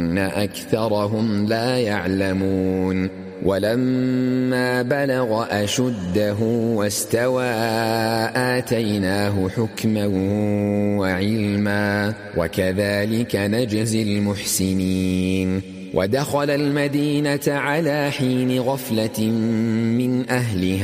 أكثرهم لا يعلمون ولما بلغ أشده واستوى آتيناه حكما وعلما وكذلك نجزي المحسنين ودخل المدينة على حين غفلة من أهلها